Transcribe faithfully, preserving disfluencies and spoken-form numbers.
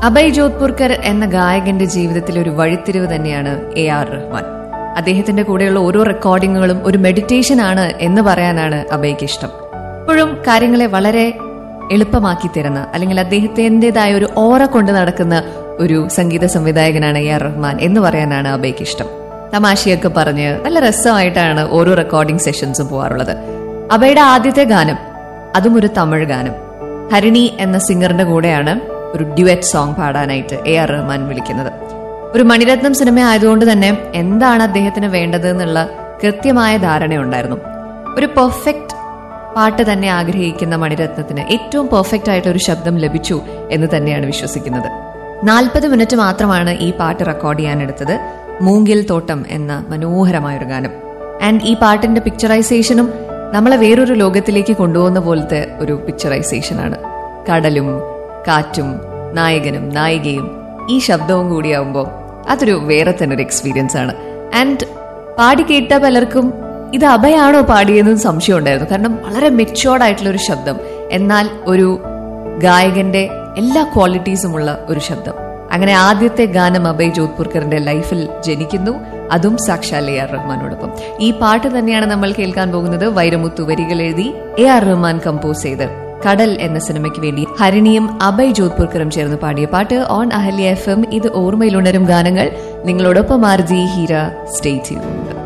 അഭയ് ജോധ്പുർക്കർ എന്ന ഗായകന്റെ ജീവിതത്തിലെ ഒരു വഴിത്തിരിവ് തന്നെയാണ് എ ആർ റഹ്മാൻ. അദ്ദേഹത്തിന്റെ കൂടെയുള്ള ഓരോ റെക്കോർഡിങ്ങുകളും ഒരു മെഡിറ്റേഷൻ ആണ് എന്ന് പറയാനാണ് അഭയ്ക്ക് ഇഷ്ടം. ഇപ്പോഴും കാര്യങ്ങളെ വളരെ എളുപ്പമാക്കി തരുന്ന, അല്ലെങ്കിൽ അദ്ദേഹത്തിന്റേതായ ഒരു ഓറ കൊണ്ട് നടക്കുന്ന ഒരു സംഗീത സംവിധായകനാണ് എ ആർ റഹ്മാൻ എന്ന് പറയാനാണ് അഭയ്ക്ക് ഇഷ്ടം. തമാശയൊക്കെ പറഞ്ഞ് നല്ല രസമായിട്ടാണ് ഓരോ റെക്കോർഡിംഗ് സെഷൻസും പോകാറുള്ളത്. അഭയുടെ ആദ്യത്തെ ഗാനം, അതും ഒരു തമിഴ് ഗാനം, ഹരിണി എന്ന സിംഗറിന്റെ കൂടെയാണ് ഒരു ഡ്യുവറ്റ് സോങ് പാടാനായിട്ട് എ ആർ റഹ്മാൻ വിളിക്കുന്നത്. ഒരു മണിരത്നം സിനിമ ആയതുകൊണ്ട് തന്നെ എന്താണ് അദ്ദേഹത്തിന് വേണ്ടത് എന്നുള്ള കൃത്യമായ ധാരണയുണ്ടായിരുന്നു. ഒരു പെർഫെക്റ്റ് പാട്ട് തന്നെ ആഗ്രഹിക്കുന്ന മണിരത്നത്തിന് ഏറ്റവും പെർഫെക്റ്റ് ആയിട്ടുള്ള ഒരു ശബ്ദം ലഭിച്ചു എന്ന് തന്നെയാണ് വിശ്വസിക്കുന്നത്. നാൽപ്പത് മിനിറ്റ് മാത്രമാണ് ഈ പാട്ട് റെക്കോർഡ് ചെയ്യാനെടുത്തത്. മൂങ്കിൽ തോട്ടം എന്ന മനോഹരമായൊരു ഗാനം. ആൻഡ് ഈ പാട്ടിന്റെ പിക്ചറൈസേഷനും നമ്മളെ വേറൊരു ലോകത്തിലേക്ക് കൊണ്ടുപോകുന്ന പോലത്തെ ഒരു പിക്ചറൈസേഷനാണ്. കടലും കാറ്റും നായകനും നായികയും ഈ ശബ്ദവും കൂടിയാവുമ്പോൾ അതൊരു വേറെ തന്നെ ഒരു എക്സ്പീരിയൻസ് ആണ്. ആൻഡ് പാടി കേട്ട പലർക്കും ഇത് അഭയാണോ പാടിയെന്ന് സംശയം ഉണ്ടായിരുന്നു. കാരണം വളരെ മെച്യൂർഡ് ആയിട്ടുള്ള ഒരു ശബ്ദം, എന്നാൽ ഒരു ഗായകന്റെ എല്ലാ ക്വാളിറ്റീസുമുള്ള ഒരു ശബ്ദം. അങ്ങനെ ആദ്യത്തെ ഗാനം അഭയ് ജോധ്പുർക്കറിന്റെ ലൈഫിൽ ജനിക്കുന്നു, അതും സാക്ഷാൽ എ ആർ റഹ്മാനോടൊപ്പം. ഈ പാട്ട് തന്നെയാണ് നമ്മൾ കേൾക്കാൻ പോകുന്നത്. വൈരമുത്തു വരികൾ എഴുതി എ ആർ റഹ്മാൻ കമ്പോസ് ചെയ്ത് കടൽ എന്ന സിനിമയ്ക്ക് വേണ്ടി ഹരിണിയും അഭയ് ജോധ്പുർക്കറും ചേർന്ന് പാടിയ പാട്ട് ഓൺ അഹല്യ എഫ് എം. ഇത് ഓർമ്മയിലുണരും ഗാനങ്ങൾ. നിങ്ങളോടൊപ്പം R G Heera. Stay tuned.